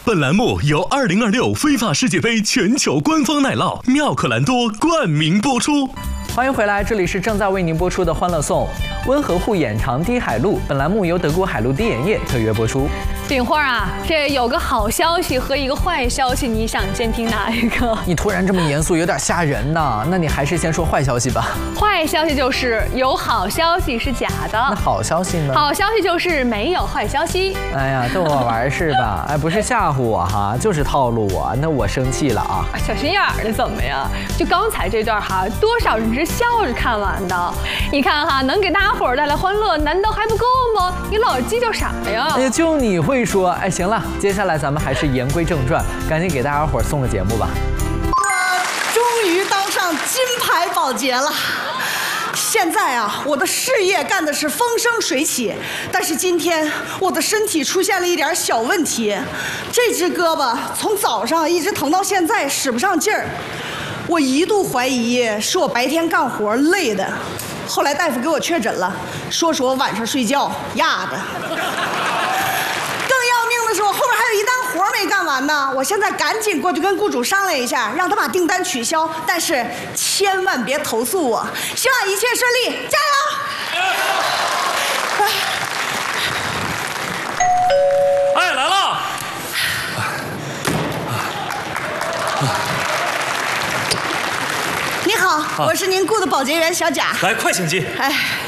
本栏目由2026非法世界杯全球官方奶酪妙可蓝多冠名播出。 欢迎回来，这里是正在为您播出的《欢乐颂》。温和沪眼长堤海路，本栏目由德国海路滴眼液特约播出。 饼花啊，这有个好消息和一个坏消息，你想先听哪一个？ 你突然这么严肃，有点吓人呐。那你还是先说坏消息吧。 坏消息就是有好消息是假的。 那好消息呢？ 好消息就是没有坏消息。 哎呀，逗我玩是吧？哎，不是吓唬我哈，就是套路我。那我生气了啊！ 小心眼儿的怎么呀？就刚才这段哈，多少人是笑着看完的。你看哈，能给大家伙儿带来欢乐，难道还不够吗？你老计较啥呀？ 哎呀，就你会说。哎，行了，接下来咱们还是言归正传，赶紧给大家伙儿送个节目吧。 我终于当上金牌保洁了。现在啊，我的事业干的是风生水起，但是今天我的身体出现了一点小问题，这只胳膊从早上一直疼到现在，使不上劲儿。我一度怀疑是我白天干活累的，后来大夫给我确诊了，说我晚上睡觉压着。是我后边还有一单活没干完呢，我现在赶紧过去跟雇主商量一下，让他把订单取消，但是千万别投诉我，希望一切顺利，加油！ 哎，来了！ 你好，我是您雇的保洁员小贾。 来，快请进。 哎。